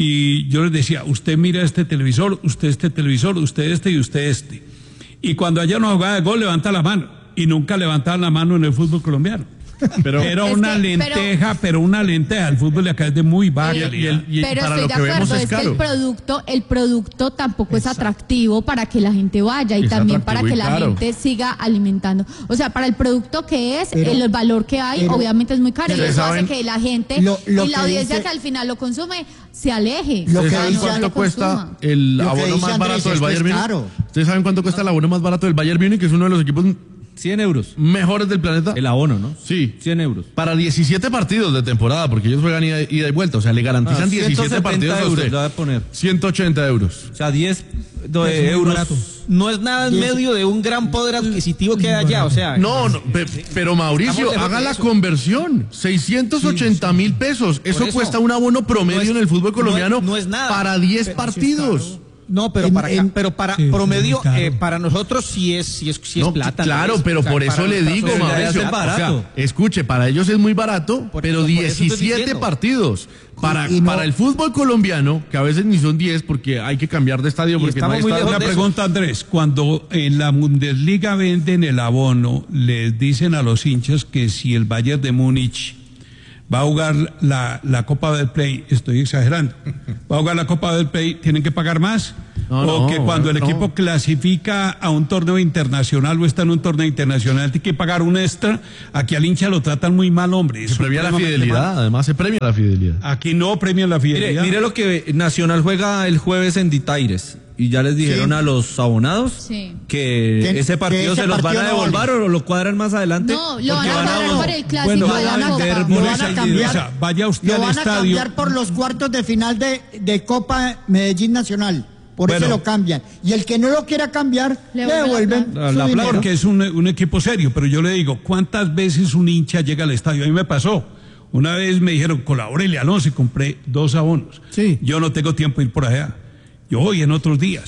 y yo les decía, usted mira este televisor, usted este televisor, usted este y usted este. Y cuando haya una jugada de gol, levanta la mano. Y nunca levantaban la mano en el fútbol colombiano. Pero, Era Es una que- pero- lenteja, pero, una lenteja. El fútbol de acá es de muy baja Eh, calidad. y Pero para estoy lo de que vemos acuerdo, es es, que caro. el producto, el producto tampoco es atractivo para que la gente vaya y Es también para atractivo que y la caro. gente siga alimentando. O sea, para el producto que es, Pero- el valor que hay, pero- obviamente es muy caro y ¿Ustedes eso saben? hace que la gente Lo- lo y la que audiencia dice- que al final lo consume se aleje. Lo ¿Ustedes que saben dice- cuánto lo cuesta consuma. el Lo que abono dice más Andrés, barato del esto Bayern es Múnich? caro. ¿Ustedes saben cuánto cuesta el abono más barato del Bayern Múnich, que es uno de los equipos cien euros. mejores del planeta? El abono, ¿no? Sí. cien euros. Para diecisiete partidos de temporada, porque ellos juegan ida, ida y vuelta, o sea, le garantizan Ah, diecisiete ciento setenta partidos a euros usted. le voy a poner. ciento ochenta euros. O sea, diez de Es muy euros. barato. No es nada en medio de un gran poder adquisitivo que hay allá, o sea. No, no, pe- pero Mauricio, Estamos lejos haga de la eso. conversión. seiscientos ochenta mil pesos. Eso, eso. cuesta un abono promedio No es- en el fútbol colombiano no es- no es nada. para diez Pero partidos. No, pero En- para, en- pero para Sí, promedio, es muy caro. eh, para nosotros sí es, sí es, sí es No, plata. claro, ¿no es? pero O sea, por eso para le nuestra digo, sociedad Mauricio, es o barato. sea, escuche, para ellos es muy barato, Por pero eso- por eso estoy diecisiete diciendo. partidos. Para, Y no- para el fútbol colombiano, que a veces ni son diez porque hay que cambiar de estadio Y porque no estamos hay muy estadio. lejos Una de eso. pregunta, Andrés. Cuando en la Bundesliga venden el abono, les dicen a los hinchas que si el Bayern de Múnich va a jugar la, la Copa del Play, estoy exagerando, va a jugar la Copa del Play, ¿tienen que pagar más? No, o no, que cuando el no. equipo clasifica a un torneo internacional o está en un torneo internacional, tiene que pagar un extra. Aquí al hincha lo tratan muy mal, hombre. Se premia la fidelidad, además se premia la fidelidad. Aquí no premian la Mire, fidelidad. mire lo que Nacional juega el jueves en Ditaires. Y ya les dijeron Sí. a los abonados Sí. que Que- ese partido que ese se los van partido a no devolver vale. o lo cuadran más adelante. No, lo van porque a cuadrar por el clásico Bueno, de van la a vender Copa. Lo boletas van a y cambiar. Esa, vaya usted Lo al van a estadio. cambiar por los cuartos de final de, de Copa Medellín Nacional. Por eso Bueno. lo cambian. Y el que no lo quiera cambiar, Le le, devuelven la devuelven plata. su La dinero. Porque es un, un equipo serio, pero yo le digo, ¿cuántas veces un hincha llega al estadio? A mí me pasó. Una vez me dijeron, colabórele Alonso y compré dos abonos. Sí. Yo no tengo tiempo de ir por allá. Yo voy en otros días.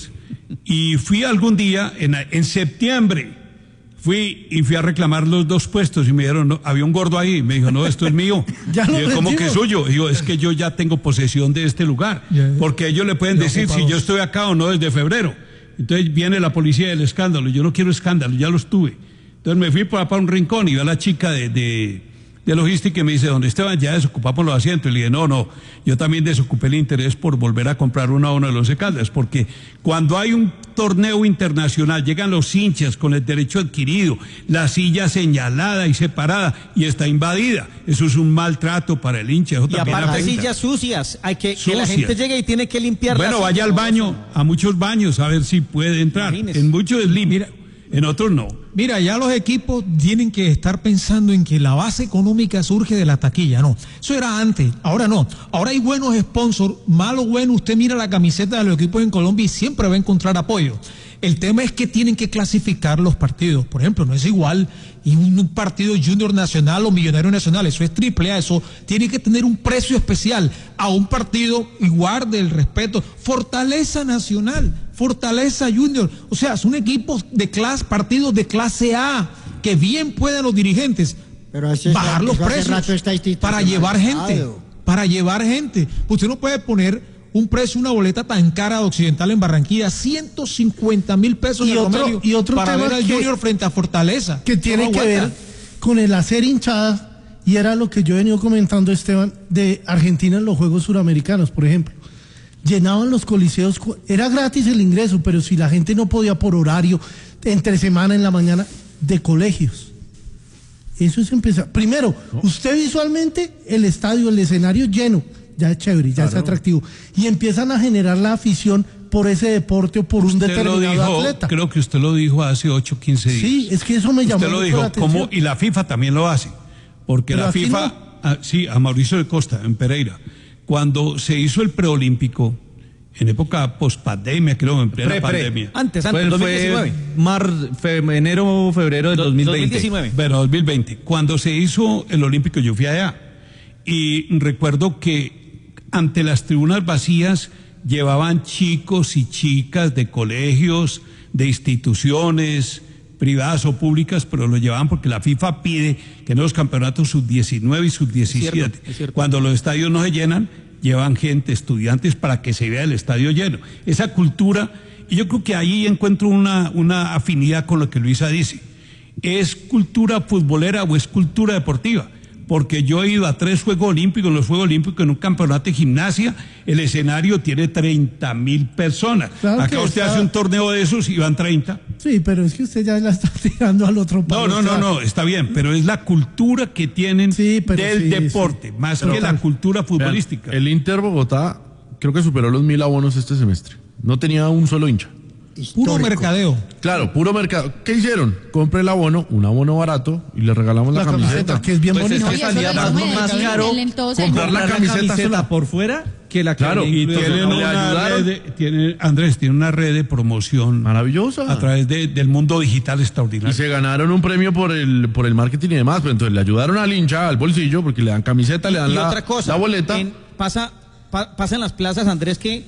Y fui algún día, en, en septiembre, fui y fui a reclamar los dos puestos y me dijeron, no, había un gordo ahí, me dijo, no, esto es mío. Ya lo y yo, ¿cómo que es suyo? Y yo, es que yo ya tengo posesión de este lugar, Ya, porque ellos le pueden ya decir ocupados. si yo estoy acá o no desde febrero. Entonces viene la policía del escándalo, yo no quiero escándalo, ya los tuve. Entonces me fui para, para un rincón y vi a la chica de, de, de logística y me dice, don Esteban, ya desocupamos los asientos. Y le dije, no, no, yo también desocupé el interés por volver a comprar una uno de los Caldas, porque cuando hay un torneo internacional, llegan los hinchas con el derecho adquirido, la silla señalada y separada y está invadida. Eso es un maltrato para el hincha. Eso Y también aparte afecta. sillas sucias, hay que, que la Sucias. gente llegue y tiene que limpiar. Bueno, vaya al baño, a muchos baños, a ver si puede entrar. Imagínese. En muchos es limpio, en otros no. Mira, ya los equipos tienen que estar pensando en que la base económica surge de la taquilla, no. Eso era antes, ahora no. Ahora hay buenos sponsors, malo bueno, usted mira la camiseta de los equipos en Colombia y siempre va a encontrar apoyo. El tema es que tienen que clasificar los partidos. Por ejemplo, no es igual y un partido Junior Nacional o Millonario Nacional, eso es triple A, eso tiene que tener un precio especial a un partido igual del respeto. Fortaleza Nacional, Fortaleza Junior, o sea, son equipos de clase, partidos de clase A, que bien pueden los dirigentes Pero eso bajar está- los eso hace precios rato está para llevar gente, institucionalizado. para llevar gente. Usted no puede poner un precio, una boleta tan cara de Occidental en Barranquilla, ciento cincuenta mil pesos Y de otro- promedio y otro para tema ver al que- Junior frente a Fortaleza. que tiene Eso no que ver aguanta. con el hacer hinchada, y era lo que yo he venido comentando, Esteban, de Argentina en los Juegos Suramericanos, por ejemplo. Llenaban los coliseos, cu- era gratis el ingreso, pero si la gente no podía por horario, entre semana, en la mañana, de colegios. Eso es empezar. Primero, usted visualmente, el estadio, el escenario lleno, ya es chévere, ya es atractivo. Y empiezan a generar la afición por ese deporte o por un Usted lo determinado dijo, atleta. creo que usted lo dijo hace ocho, quince días. Sí, es que eso me llamó Usted lo mucho dijo, la atención. como, y la FIFA también lo hace, porque Pero la aquí FIFA, no. ah, sí, a Mauricio de Costa, en Pereira, cuando se hizo el preolímpico, en época post-pandemia, creo, en plena Pre, pre. pandemia. Antes, antes, Fue, dos mil fue diecinueve. mar, fe- enero, febrero de dos mil veinte. dos mil diecinueve. Bueno, dos mil veinte. Cuando se hizo el olímpico, yo fui allá. Y recuerdo que ante las tribunas vacías llevaban chicos y chicas de colegios, de instituciones privadas o públicas, pero lo llevaban porque la FIFA pide que en los campeonatos sub diecinueve y sub diecisiete, cierto, es cierto. cuando los estadios no se llenan, llevan gente, estudiantes, para que se vea el estadio lleno. Esa cultura, y yo creo que ahí encuentro una, una afinidad con lo que Luisa dice. ¿Es cultura futbolera o es cultura deportiva? Porque yo he ido a tres Juegos Olímpicos, en los Juegos Olímpicos, en un campeonato de gimnasia, el escenario tiene treinta mil personas. Claro Acá que usted está- hace un torneo de esos y van treinta. Sí, pero es que usted ya la está tirando al otro No, palo. no, o sea, no, no, está bien, pero es la cultura que tienen Sí, pero del sí, deporte, más Pero- que la cultura futbolística. Vean, el Inter Bogotá creo que superó los mil abonos este semestre. No tenía un solo hincha. Puro mercadeo. Claro, puro mercado. ¿Qué hicieron? Compre el abono, un abono barato y le regalamos la, La camiseta, que es bien Pues es bonita. que Oye, eso salía lo más, hizo más Medellín, caro él en todos comprar años. la comprar camiseta sola. por fuera que la que Claro, venía Y incluida. tienen ¿Le una ayudaron? red, de- tiene- Andrés, tiene una red de promoción Maravillosa. a través de- del mundo digital Y extraordinario. se ganaron un premio por el por el marketing y demás, pero entonces le ayudaron al hincha, al bolsillo, porque le dan camiseta, le dan Y la, otra cosa, la boleta. en- pasa, pa- pasa en las plazas, Andrés, que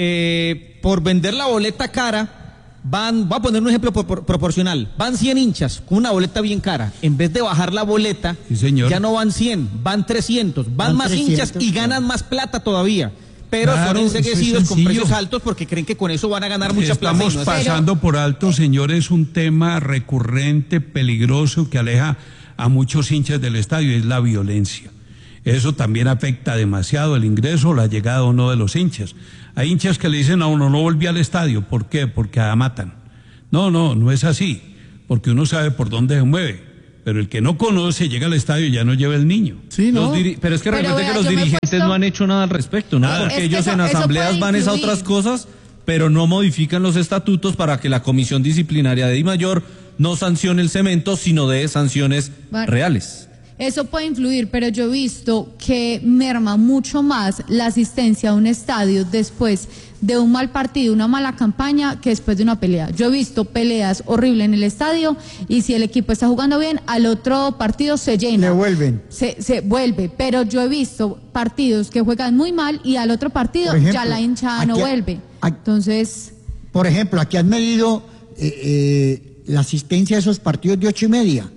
eh, por vender la boleta cara, van, voy a poner un ejemplo por- por- proporcional, van cien hinchas con una boleta bien cara, en vez de bajar la boleta, Sí, señor. ya no van cien, van trescientos, van, Van más trescientos, hinchas y ganan más plata todavía. Pero Claro, son eso es enseguecidos con sencillo. precios altos porque creen que con eso van a ganar mucha plata. Estamos y no es- pasando por alto, señores, un tema recurrente, peligroso, que aleja a muchos hinchas del estadio, es la violencia. Eso también afecta demasiado el ingreso, la llegada o no de los hinchas. Hay hinchas que le dicen a uno, no volví al estadio. ¿Por qué? Porque ah, matan. No, no, no es así, porque uno sabe por dónde se mueve. Pero el que no conoce, llega al estadio y ya no lleva el niño. Sí, Los ¿no? diri- pero es que Pero recuerde vea, que los yo me he dirigentes puesto- no han hecho nada al respecto, ¿no? Nada. Porque Es que ellos eso- en eso asambleas puede van es a influir. otras cosas, pero no modifican los estatutos para que la comisión disciplinaria de DIMAYOR no sancione el cemento, sino de sanciones Vale. reales. Eso puede influir, pero yo he visto que merma mucho más la asistencia a un estadio después de un mal partido, una mala campaña, que después de una pelea. Yo he visto peleas horribles en el estadio y si el equipo está jugando bien, al otro partido se llena. Le vuelven. Se, se vuelve, pero yo he visto partidos que juegan muy mal y al otro partido Por ejemplo, ya la hinchada no aquí- vuelve. aquí- Entonces, por ejemplo, aquí han medido eh, eh, la asistencia a esos partidos de ocho y media.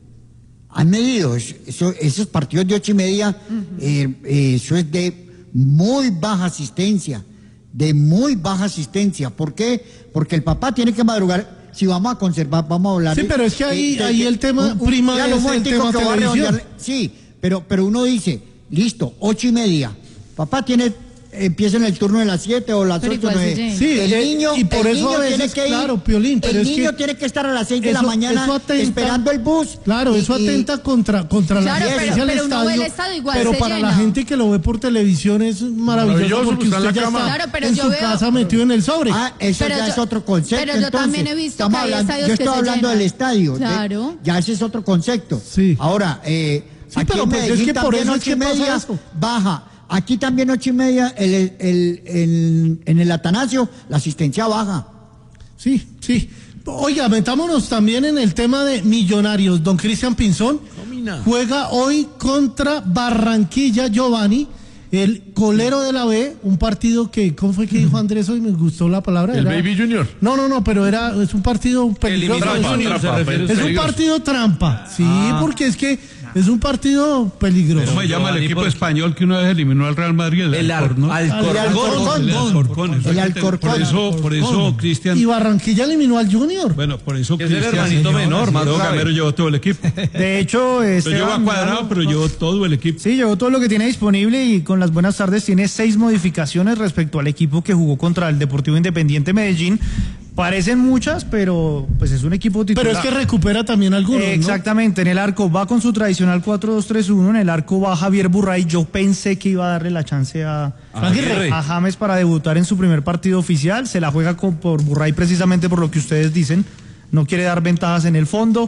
Han medido eso, esos partidos de ocho y media, uh-huh. eh, eh, eso es de muy baja asistencia, de muy baja asistencia. ¿Por qué? Porque el papá tiene que madrugar. Si vamos a conservar, vamos a hablar. Sí, pero es que ahí, de, ahí de, el tema un, un, prima ya, es el tema televisión. Sí, pero, pero uno dice, listo, ocho y media. Papá tiene, empieza en el turno de las siete o las pero ocho, nueve. Sí, el eh, niño, y por el eso niño a veces, tiene que ir, claro, Piolín, pero el es niño que tiene que estar a las seis de la eso- mañana eso atenta- esperando el bus. Claro, y- eso y- atenta contra, contra Claro, la pero- asistencia al pero uno ve estadio. el estadio igual pero se para la llena. gente que lo ve por televisión es maravilloso, Maravilloso, porque está en usted la ya cama. está Claro, pero en yo su veo- casa metido en el sobre. Ah, eso Pero ya yo- es otro concepto. pero yo también entonces. he visto Estamos que hay hablando- estadios Yo que estoy se hablando llenan. del estadio. de- Claro. ya ese es otro concepto. Sí. Ahora, eh, Sí, aquí pero en pues es Medellín que por también eso es ocho y que pasa media eso. baja. Aquí también ocho y media, el, el, el, el- en el Atanasio, la asistencia baja. Sí, sí. Oiga, metámonos también en el tema de Millonarios. Don Cristian Pinzón juega hoy contra Barranquilla Giovanni, el colero de la B, un partido que, ¿cómo fue que dijo Andrés hoy? Me gustó la palabra. El era- Baby Junior. No, no, no, pero era, es un partido peligroso. Trampa, es un, trampa, es un peligroso. partido trampa, sí, Ah. porque es que es un partido peligroso. ¿Cómo se llama el Giovanni, equipo ¿por qué? español que una vez eliminó al Real Madrid? El Al- Alcorcón. Alcorcón. El Alcorcón. El Alcorcón. Por eso, por eso, Cristian. Y Barranquilla eliminó al Junior. Bueno, por eso Que es el Cristian. hermanito menor, más Leo grave. Gamero llevó todo el equipo. De hecho, Lo Esteban, llevó a Cuadrado, claro, pero llevó todo el equipo. sí, llevó todo lo que tiene disponible y con las buenas tardes tiene seis modificaciones respecto al equipo que jugó contra el Deportivo Independiente Medellín. Parecen muchas, pero pues es un equipo titular. Pero es que recupera también algunos, ¿no? Exactamente, en el arco va con su tradicional cuatro dos tres uno, en el arco va Javier Burray. Yo pensé que iba a darle la chance a, Aguirre. a James para debutar en su primer partido oficial. Se la juega con, por Burray precisamente por lo que ustedes dicen. No quiere dar ventajas en el fondo.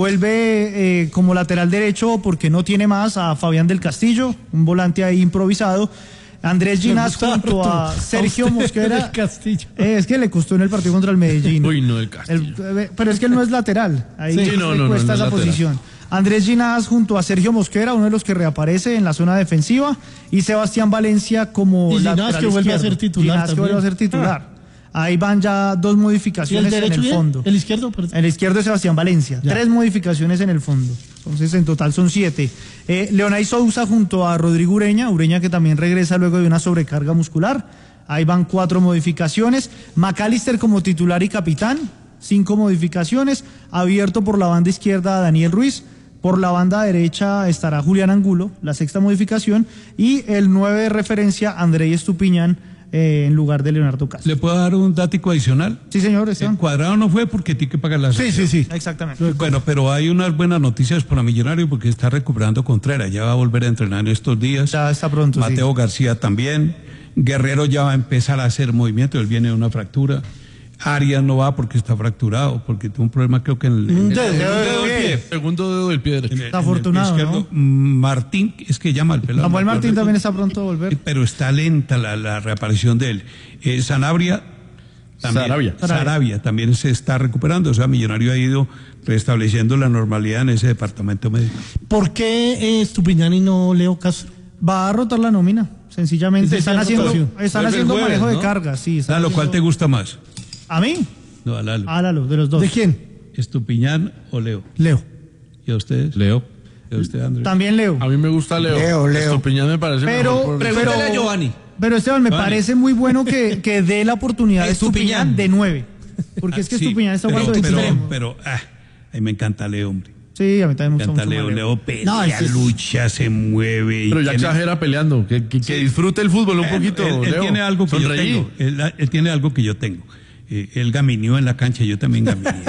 Vuelve eh, como lateral derecho porque no tiene más a Fabián del Castillo, un volante ahí improvisado. Andrés Ginás junto a Sergio Mosquera. Castillo. Eh, es que le costó en el partido contra el Medellín. Uy, no, el Castillo. El- eh, pero es que él no es lateral. Ahí Sí, le no, no, no, cuesta no es esa lateral. posición. Andrés Ginás junto a Sergio Mosquera, uno de los que reaparece en la zona defensiva, y Sebastián Valencia como Y Ginás, lateral que vuelve a izquierdo. ser titular Ginás que también. vuelve a ser titular. Ahí van ya dos ¿Y el modificaciones en derecho el bien? fondo. ¿El izquierdo? Perdón. El izquierdo es Sebastián Valencia. Ya. Tres modificaciones en el fondo. Entonces, en total son siete. Eh, Leonay Sousa junto a Rodrigo Ureña. Ureña que también regresa luego de una sobrecarga muscular. Ahí van cuatro modificaciones. McAllister como titular y capitán. Cinco modificaciones. Abierto por la banda izquierda a Daniel Ruiz. Por la banda derecha estará Julián Angulo, la sexta modificación. Y el nueve de referencia, Andrei Estupiñán, eh, en lugar de Leonardo Castro. ¿Le puedo dar un dático adicional? Sí, señor, El Esteban. Cuadrado no fue porque tiene que pagar la Sí, sí, sí. Exactamente. Bueno, pero hay unas buenas noticias para Millonario porque está recuperando Contreras. Ya va a volver a entrenar en estos días. Ya está pronto, sí. Mateo García también. Guerrero ya va a empezar a hacer movimiento. Él viene de una fractura. Arias no va porque está fracturado, porque tuvo un problema creo que en el, en Un el- dedo, en el dedo dedo del del pie. Segundo dedo del pie derecho. En el- Está en el afortunado, izquierdo. ¿no? Martín, es que llama al pelado. Samuel no me Martín acuerdo. también está pronto a volver. Pero está lenta la, la reaparición de él. Eh, Sanabria también, Sarabia. Sarabia también se está recuperando. O sea, Millonario ha ido restableciendo la normalidad en ese departamento médico. ¿Por qué eh, Estupiñán y no Leo Castro? Va a rotar la nómina, sencillamente. Sí, Están sí, haciendo, rotación. están Vuelve el haciendo jueves, manejo de ¿no? cargas, sí. están Lalo, ¿cuál te haciendo- gusta más? ¿A mí? No, a Lalo. A Lalo, de los dos. ¿De quién? ¿Estupiñán o Leo? Leo. ¿Y a ustedes? Leo. ¿Y a usted, Andrés? También Leo. A mí me gusta Leo. Leo, Leo. Estupiñán me parece Pero, mejor por- pero, Pregúntale a Giovanni. pero Esteban, me Giovanni. parece muy bueno que, que dé la oportunidad de Estupiñán. Estupiñán de nueve. Porque es que Ah, sí, Estupiñán está pero, jugando de pero, extremo. pero, ah, a mí me encanta Leo, hombre. Sí, a mí también Me me gusta encanta mucho Leo. más Leo pelea, No, ese es- lucha, se mueve. y Pero ya tiene- exagera peleando. Que, que, que disfrute el fútbol un Él- poquito. Él, él Leo. tiene algo que Sonreí. yo tengo. Él, él tiene algo que yo tengo. Eh, él gamineó en la cancha, yo también gamineé.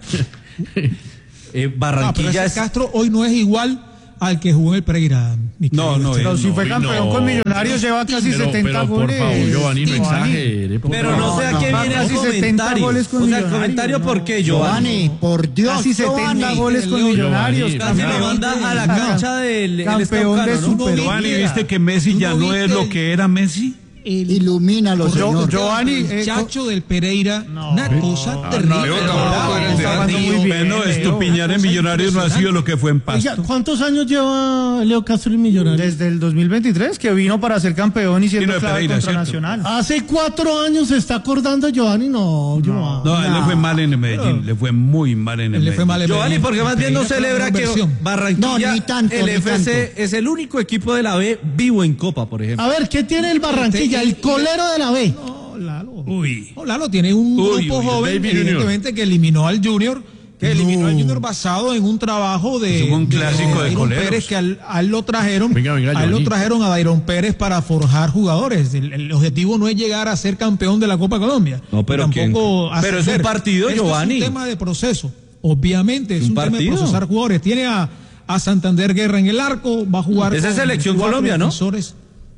Eh, Ah, pero Barranquilla ese es... Castro hoy no es igual al que jugó en el Pereira. mi No, querido no, Esteban. Pero él si no, fue él campeón no. con Millonarios, lleva casi Pero, setenta pero por goles. favor, Giovanni, no Giovanni. exagere. por Pero favor. no sé a qué no, viene el casi setenta comentario. goles con O sea, el Millonarios, comentario no. por qué, Giovanni. Giovanni, por Dios, Casi setenta Giovanni. goles con Giovanni, Millonarios. Casi lo campeón manda de- a la cancha del el campeón Estado de Cano, ¿no? Super. Giovanni, ¿viste que Messi ¿Tú ya no no es viste lo el- que era Messi? El Ilumínalo, Yo- señor. Giovanni, el eh, muchacho del Pereira, una cosa no, terrible. Leo tampoco Bravo. era el de Está jugando antes. muy bien. Bueno, Estupiñán en Millonarios no ha sido lo que fue en Pasto. Oiga, ¿cuántos años lleva Leo Castro en Millonarios? Desde el dos mil veintitrés, que vino para ser campeón y siendo Vino de clave Pereira, contra ¿cierto? Nacional. Hace cuatro años se está acordando Giovanni, no, Giovanni. No, a él le fue mal en el Medellín, le fue muy mal en el Él le Medellín. fue mal en Giovanni, Medellín. porque más bien no Pereira celebra tuvo que una inversión. Barranquilla, No, ni tanto, el ni F C tanto. es el único equipo de la B vivo en Copa, por ejemplo. A ver, ¿qué tiene el Barranquilla? El colero de la B. No, Lalo. Uy. No, Lalo tiene un Uy, grupo uy, joven, Baby Junior. evidentemente, que eliminó al Junior, que eliminó al Junior basado en un trabajo de, Eso fue un clásico de Dairon coleros. Pérez, que al, a él lo trajeron, Venga, venga, a él lo Giovanni. trajeron a Dairon Pérez para forjar jugadores. El, el objetivo no es llegar a ser campeón de la Copa Colombia. No, pero tampoco ¿quién? Pero es un ascender. partido, Esto Giovanni. Es un tema de proceso. Obviamente, es Un un, tema de partido. procesar jugadores. Tiene a, a Santander Guerra en el arco, va a jugar. Esa es con Selección cuatro Colombia, ¿no? defensores.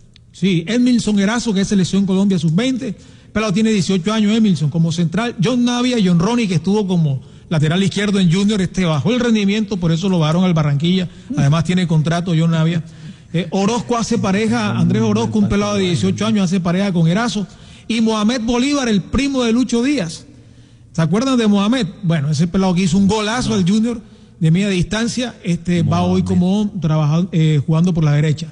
Sí, Emilson Erazo, que es Selección Colombia sub veinte, pero tiene dieciocho años Emilson como central. John Navia y John Ronnie, que estuvo como lateral izquierdo en Junior, este bajó el rendimiento, por eso lo bajaron al Barranquilla. Además tiene contrato John Navia. Eh, Orozco hace pareja, Andrés Orozco, un pelado de dieciocho años, hace pareja con Erazo. Y Mohamed Bolívar, el primo de Lucho Díaz. ¿Se acuerdan de Mohamed? Bueno, ese pelado que hizo un golazo al Junior de media distancia, este va hoy como trabajando, eh, jugando por la derecha.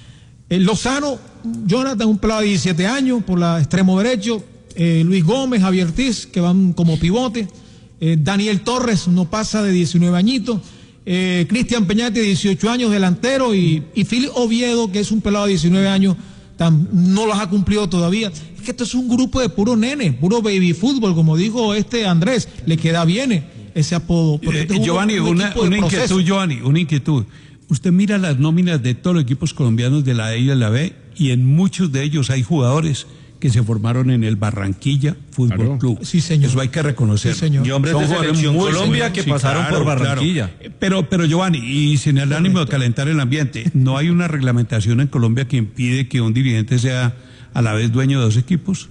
El Lozano, Jonathan, un pelado de diecisiete años, por la extremo derecho. Eh, Luis Gómez, Javier Ortiz, que van como pivote. Eh, Daniel Torres, no pasa de diecinueve añitos. Eh, Cristian Peñate, dieciocho años, delantero. Y, y Phil Oviedo, que es un pelado de diecinueve años, tam, no los ha cumplido todavía. Es que esto es un grupo de puro nene, puro baby fútbol, como dijo este Andrés. Le queda bien ese apodo. porque Eh, este es un- Giovanni, un una, equipo de una proceso. inquietud, Giovanni, una inquietud. Usted mira las nóminas de todos los equipos colombianos de la A y de la B y en muchos de ellos hay jugadores que se formaron en el Barranquilla Fútbol Claro. Club. Sí, señor. Eso hay que reconocer. Sí, señor. Y hombres Son de jugadores Selección muy Colombia señor. que Sí, pasaron claro, por Barranquilla. claro. Pero, pero Giovanni, y sin el ánimo de calentar el ambiente, ¿no hay una reglamentación en Colombia que impide que un dirigente sea a la vez dueño de dos equipos?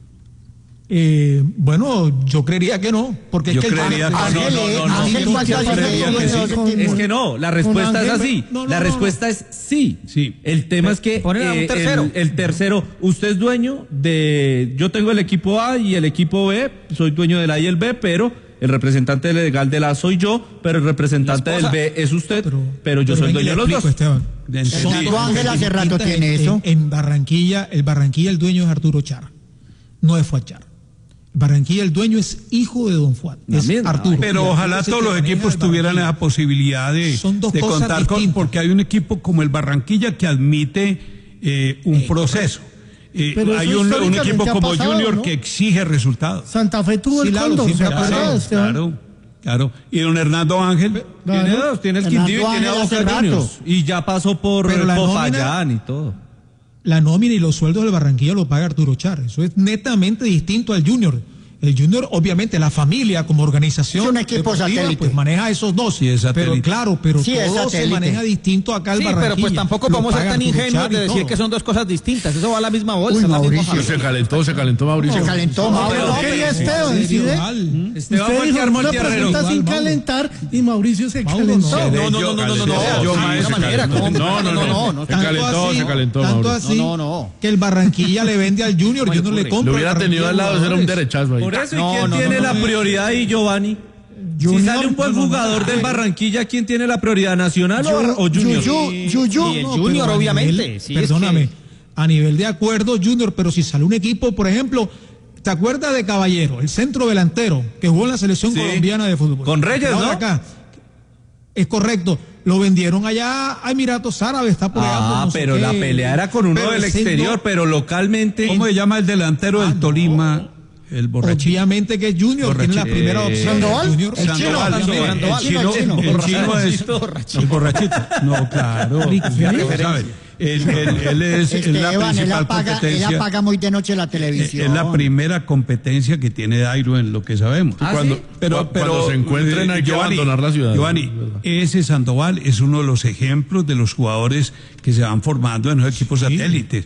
Eh, bueno, yo creería que no, porque Yo es que el- creería que no, Ángel, no, eh, no, no, Ángel, no, ¿cuántos yo años creería tiene que sí. ese tipo? Es que no, la respuesta es así. No, no, la no, respuesta es sí. Sí. El tema es que Ponen a un eh, tercero. el, el tercero, usted es dueño de, yo tengo el equipo A y el equipo B, soy dueño del A y el B, pero el representante legal del A soy yo, pero el representante La del esposa. B es usted, pero, pero yo soy ven que dueño le de los explico, dos. Esteban. Entendí. Fernando Ángel hace rato En- tiene en- eso. En Barranquilla, el Barranquilla el dueño es Arturo Char, no es Fuachar. Barranquilla el dueño es hijo de Don Fuat, La es misma, Arturo. Pero Y ojalá Arturo es el todos que los maneja equipos el tuvieran Barranquilla. esa posibilidad de, Son dos de cosas contar con, distintas. porque hay un equipo como el Barranquilla que admite eh, un Eh, proceso. Eh, Pero hay eso un, un históricamente equipo ha como pasado, Junior ¿no? que exige resultados. Santa Fe tuvo Sí, el Lalo, cóndor, ¿se siempre ha acuerda, pasado, Esteban? Claro, claro. Y don Hernando Ángel. Tiene Claro. dos, tiene el Fernando Quindío y tiene a Ángel hace Boca rato. Juniors. Y ya pasó por Pero la Popayán y todo. La nómina y los sueldos del Barranquilla lo paga Arturo Char. Eso es netamente distinto al Junior. El Junior, obviamente, la familia como organización Es un equipo deportiva, satélite. pues maneja esos dos. Sí, es satélite. pero claro, pero Sí, es todo se satélite. maneja distinto acá al Sí, Barranquilla. pero pues tampoco Lo podemos ser paga tan Arturo ingenuos Char de y decir todo. que son dos cosas distintas. Eso va a la misma bolsa. Uy, es la misma Mauricio. familia. Se calentó, se calentó Mauricio. Se calentó, No, Mauro. pero No, quería pero- Esteban, ¿sí ve? Esteban Usted fue el que dijo armó el una tierrero. pregunta sin Mauro. calentar y Mauricio se Mauro, calentó. no. No, no, no, no, no, no, no. Yo, Sí, maestro, de esa manera, ¿cómo? No, no, no. no, no. Se Tanto calentó, así- se calentó, Tanto Mauro. así No, no, no. que el Barranquilla le vende al Junior, Junior le compra. Lo hubiera al tenido al lado, ese era un Barranquilla derechazo ahí. Por eso, ¿y No, quién no, tiene no, la no. prioridad ahí, Giovanni? Si Junior, sale un buen no, no, no. jugador del Barranquilla, ¿quién tiene la prioridad? ¿Nacional o, o Junior? Yuyu, Yuyu. Y el No, Junior, pero a obviamente. nivel- sí, es perdóname, que- a nivel de acuerdo, Junior, pero si sale un equipo, por ejemplo, ¿te acuerdas de Caballero, el centro delantero, que jugó en la selección Sí. colombiana de fútbol? Con Reyes, Ahora ¿no? acá. Es correcto. Lo vendieron allá a Emiratos Árabes, está por allá. por Ah, no sé pero qué. la pelea era con uno Pero del ese exterior, no- pero localmente. ¿Cómo se llama el delantero del Tolima? El borrachito. Obviamente que es Junior, tiene la Borrachito. primera Eh, opción. ¿Sandoval? Junior, El chino, Sandoval, Sandoval, sí, Sandoval. el chino, El chino. el chino es Borrachito. el borrachito. No, claro. Ya sabe, Él, él- él es, es la Esteban, él principal apaga, él competencia. apaga muy de noche la Es televisión. la primera competencia que tiene Dairo en lo que sabemos. Ah, Cuando- ¿sí? pero, cu- pero, cuando se encuentren hay que Giovanni, abandonar la ciudad. Giovanni, ese Sandoval es uno de los ejemplos de los jugadores que se van formando en los equipos satélites.